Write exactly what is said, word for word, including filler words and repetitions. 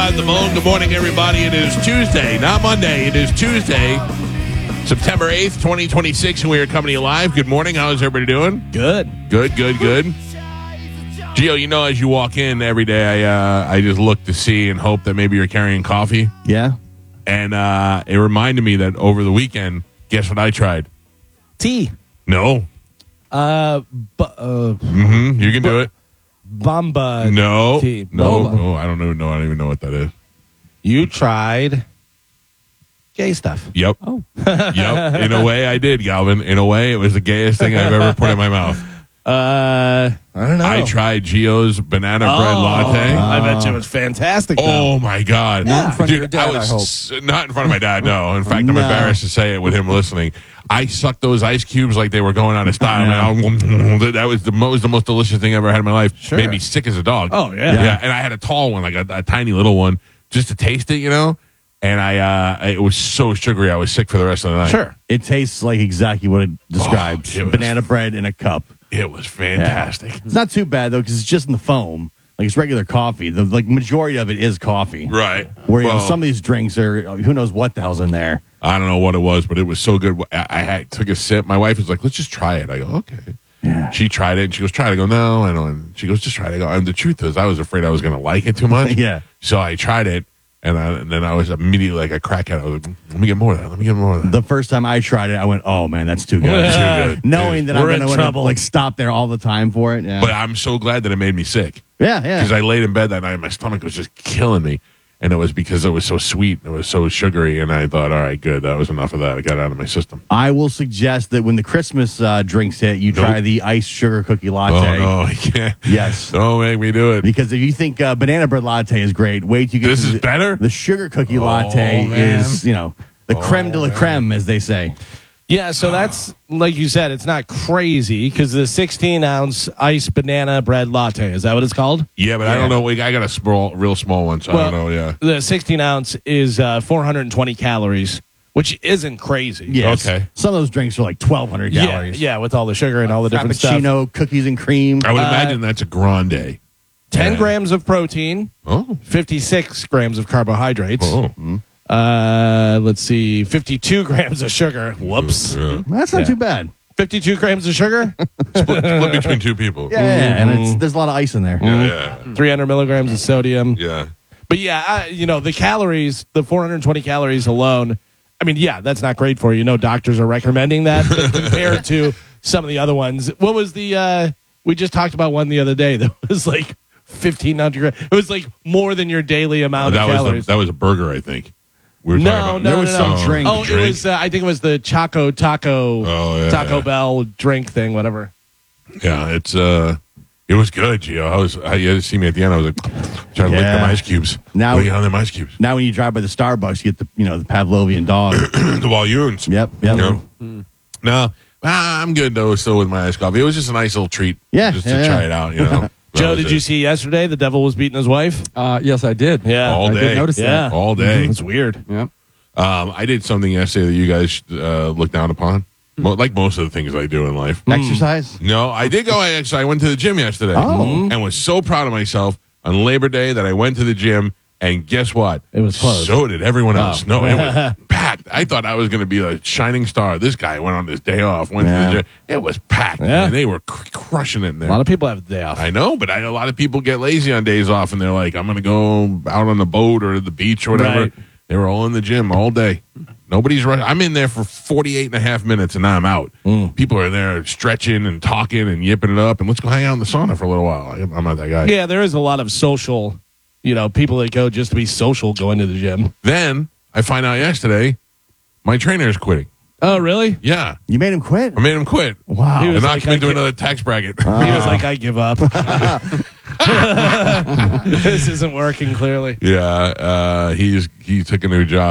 Live the Bone. Good morning, everybody. It is Tuesday, not Monday. It is Tuesday, September eighth, twenty twenty-six, and we are coming to you live. Good morning. How's everybody doing? Good. Good, good, good. Gio, you know, as you walk in every day, I uh, I just look to see and hope that maybe you're carrying coffee. Yeah. And uh, it reminded me that over the weekend, guess what I tried? Tea. No. Uh, bu- uh Mm-hmm. You can do it. Bomba. No. Tea. No. Boba. No. I don't even know. I don't even know what that is. You tried gay stuff. Yep. Oh. Yep. In a way, I did, Galvin. In a way, it was the gayest thing I've ever put in my mouth. Uh, I don't know. I tried Gio's banana bread Oh, latte. I bet you it was fantastic. Though. Oh my God! Not in front of Dude, your dad, I was I hope. s- not in front of my dad. No, in fact, I'm No. embarrassed to say it with him listening. I sucked those ice cubes like they were going out of style. Man. That was the most the most delicious thing I ever had in my life. Sure. Made me sick as a dog. Oh, yeah. yeah. And I had a tall one, like a, a tiny little one, just to taste it, you know. And I, uh, it was so sugary, I was sick for the rest of the night. Sure. It tastes like exactly what it describes. Oh, it was- Banana bread in a cup. It was fantastic. It's not too bad, though, because it's just in the foam. Like, it's regular coffee. The like majority of it is coffee. Right. Where you know, Well, some of these drinks are, who knows what the hell's in there. I don't know what it was, but it was so good. I, I had, took a sip. My wife was like, let's just try it. I go, okay. Yeah. She tried it, and she goes, try it. I go, no, I don't. And she goes, just try it. I go, and the truth is, I was afraid I was going to like it too much. Yeah. So I tried it, and, I, and then I was immediately like a crackhead. I was like, let me get more of that. Let me get more of that. The first time I tried it, I went, oh, man, that's too good. Too good. Knowing that We're I'm in going to trouble. like stop there all the time for it. Yeah. But I'm so glad that it made me sick. yeah, yeah. Because I laid in bed that night, and my stomach was just killing me. And it was because it was so sweet. It was so sugary. And I thought, all right, good. That was enough of that. I got it out of my system. I will suggest that when the Christmas uh, drinks hit, you try Nope. the iced sugar cookie Oh, latte. no, I can't. Yes. Don't make me do it. Because if you think uh, banana bread latte is great, wait till you get This to is the, better? The sugar cookie Oh, latte man. is, you know, the creme de la creme, as they say. Yeah, so that's, like you said, it's not crazy because the sixteen ounce iced banana bread latte, is that what it's called? Yeah, but I don't know. We- I got a small, real small one, so I don't know. Yeah. The sixteen ounce is uh, four hundred twenty calories, which isn't crazy. Yes. Okay. Some of those drinks are like twelve hundred Yeah, calories. yeah, with all the sugar and all the different stuff. Frappuccino, cookies and cream. I would Uh, imagine that's a grande. ten Yeah. grams of protein, Oh. fifty-six grams of carbohydrates. Oh. Uh, let's see, fifty-two grams of sugar. Whoops. Yeah. That's not Yeah. too bad. fifty-two grams of sugar, Split, split between two people. Yeah, and it's, there's a lot of ice in there. Yeah. three hundred milligrams of sodium. Yeah. But yeah, I, you know, the calories, the four hundred twenty calories alone, I mean, yeah, that's not great for you. No doctors are recommending that. But compared to some of the other ones, what was the, uh, we just talked about one the other day that was like fifteen hundred. It was like more than your daily amount that of was calories. the, that was a burger, I think. We were No, talking about, no, There was no, some no. drink. Oh, it was, uh, I think it was the Choco Taco, Oh, yeah, Taco yeah. Bell drink thing, whatever. Yeah, it's uh, it was good, Gio. I was, I, you had to see me at the end. I was like trying to lick Yeah. them ice cubes. Now- Now, on them ice cubes. Now when you drive by the Starbucks, you get the, you know, the Pavlovian dog. The Walloons. Yep, yep. You know? No, ah, I'm good though. Still with my iced coffee. It was just a nice little treat. Yeah, just yeah, to try yeah. it out. You know. That Joe, was did it. you see yesterday the devil was beating his wife? Uh, yes, I did. Yeah. All I day. did notice Yeah. that. all day? It's weird. Yep. Um, I did something yesterday that you guys uh, look down upon. Mo- like most of the things I do in life. Exercise. No, I did go. I actually I went to the gym yesterday. Oh. And was so proud of myself on Labor Day that I went to the gym. And guess what? It was closed. So did everyone else. No, it was packed. I thought I was going to be a shining star. This guy went on this day off. Went Yeah. to the gym. It was packed. Yeah. And they were cr- crushing it in there. A lot of people have the day off. I know, but I, a lot of people get lazy on days off, and they're like, "I'm going to go out on the boat or the beach or whatever." Right. They were all in the gym all day. Nobody's running. I'm in there for forty-eight and a half minutes, and now I'm out. People are there stretching and talking and yipping it up, and let's go hang out in the sauna for a little while. I- I'm not that guy. Yeah, there is a lot of social, you know, people that go just to be social going to the gym. Then I find out yesterday my trainer is quitting. Oh, really? Yeah, You made him quit? I made him quit. Wow. He was And like, knocked him I into can't- another tax bracket. He was like, I give up. This isn't working, clearly. yeah, uh, he's he took a new job.